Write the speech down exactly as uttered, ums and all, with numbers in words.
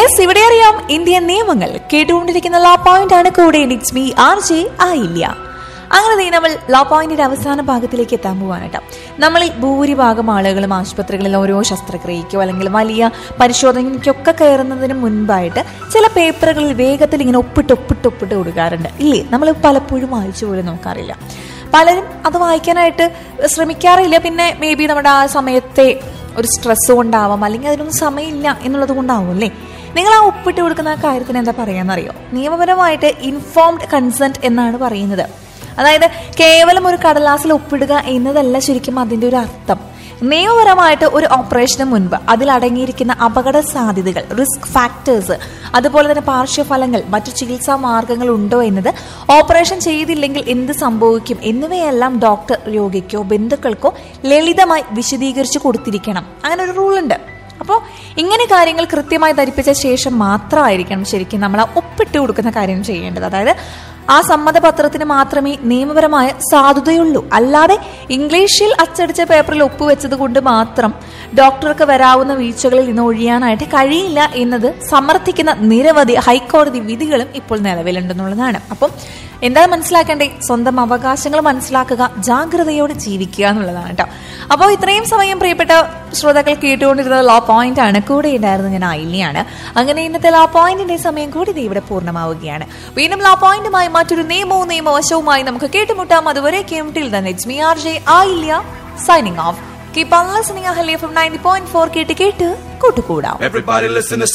Yes, ഇവിടെ അറിയാം Indian നിയമങ്ങൾ കേട്ടുകൊണ്ടിരിക്കുന്ന ലോ പോയിന്റ് ആണ്. കൂടെ ഇറ്റ്സ് മീ ആർ ജെ ആയില്ല. അങ്ങനെ നമ്മൾ ലോ പോയിന്റിന്റെ അവസാന ഭാഗത്തിലേക്ക് എത്താൻ പോവാനട്ടോ. നമ്മളിൽ ഭൂരിഭാഗം ആളുകളും ആശുപത്രികളിൽ ഓരോ ശസ്ത്രക്രിയയ്ക്കോ അല്ലെങ്കിൽ വലിയ പരിശോധനയ്ക്കൊക്കെ കയറുന്നതിന് മുൻപായിട്ട് ചില പേപ്പറുകളിൽ വേഗത്തിൽ ഇങ്ങനെ ഒപ്പിട്ട് ഒപ്പിട്ട് ഒപ്പിട്ട് കൊടുക്കാറുണ്ട് ഇല്ലേ? നമ്മൾ പലപ്പോഴും വായിച്ചു പോലും നോക്കാറില്ല. പലരും അത് വായിക്കാനായിട്ട് ശ്രമിക്കാറില്ല. പിന്നെ മേ ബി നമ്മുടെ ആ സമയത്തെ ഒരു സ്ട്രെസ് കൊണ്ടാവാം, അല്ലെങ്കിൽ അതിനൊന്നും സമയമില്ല എന്നുള്ളത് കൊണ്ടാവും അല്ലേ. നിങ്ങൾ ആ ഒപ്പിട്ട് കൊടുക്കുന്ന കാര്യത്തിന് എന്താ പറയാന്നറിയോ? നിയമപരമായിട്ട് ഇൻഫോംഡ് കൺസെന്റ് എന്നാണ് പറയുന്നത്. അതായത് കേവലം ഒരു കടലാസിൽ ഒപ്പിടുക എന്നതല്ല ശരിക്കും അതിൻ്റെ ഒരു അർത്ഥം. നിയമപരമായിട്ട് ഒരു ഓപ്പറേഷന് മുൻപ് അതിലടങ്ങിയിരിക്കുന്ന അപകട സാധ്യതകൾ, റിസ്ക് ഫാക്ടേഴ്സ്, അതുപോലെ തന്നെ പാർശ്വഫലങ്ങൾ, മറ്റു ചികിത്സാ മാർഗങ്ങൾ ഉണ്ടോ എന്നത്, ഓപ്പറേഷൻ ചെയ്തില്ലെങ്കിൽ എന്ത് സംഭവിക്കും എന്നിവയെല്ലാം ഡോക്ടർ രോഗിക്കോ ബന്ധുക്കൾക്കോ ലളിതമായി വിശദീകരിച്ചു കൊടുത്തിരിക്കണം. അങ്ങനെ ഒരു റൂളുണ്ട്. അപ്പോൾ ഇങ്ങനെ കാര്യങ്ങൾ കൃത്യമായി ധരിപ്പിച്ച ശേഷം മാത്രമായിരിക്കണം ശരിക്കും നമ്മൾ ആ ഒപ്പിട്ട് കൊടുക്കുന്ന കാര്യം ചെയ്യേണ്ടത്. അതായത് ആ സമ്മതപത്രത്തിന് മാത്രമേ നിയമപരമായ സാധുതയുള്ളൂ. അല്ലാതെ ഇംഗ്ലീഷിൽ അച്ചടിച്ച പേപ്പറിൽ ഒപ്പുവെച്ചത് കൊണ്ട് മാത്രം ഡോക്ടർക്ക് വരാവുന്ന വീഴ്ചകളിൽ നിന്ന് ഒഴിയാനായിട്ട് കഴിയില്ല എന്നത് സമർത്ഥിക്കുന്ന നിരവധി ഹൈക്കോടതി വിധികളും ഇപ്പോൾ നിലവിലുണ്ടെന്നുള്ളതാണ്. അപ്പം എന്താ മനസ്സിലാക്കേണ്ടേ? സ്വന്തം അവകാശങ്ങൾ മനസ്സിലാക്കുക, ജാഗ്രതയോടെ ജീവിക്കുക എന്നുള്ളതാണ് കേട്ടോ. അപ്പോൾ ഇത്രയും സമയം പ്രിയപ്പെട്ട ശ്രോതാക്കൾ കേട്ടുകൊണ്ടിരുന്നത് ലോ പോയിന്റ് ആണ്. കൂടെ ഉണ്ടായിരുന്നത് ഞാൻ ആയില്യാണ്. അങ്ങനെ ഇന്നത്തെ ലോ പോയിന്റിന്റെ സമയം കൂടി ഇവിടെ പൂർണ്ണമാവുകയാണ്. വീണ്ടും ലോ പോയിന്റുമായി മറ്റൊരു നിയമവും നിയമവശവുമായി നമുക്ക് കേട്ടുമുട്ടാം. അതുവരെ കേട്ടിൽ തന്നെ it's me R J Ayilya signing off. Keep on listening Ahalya from ninety point four. കേട്ട് കേട്ട് കൂട്ടുകൂടാം.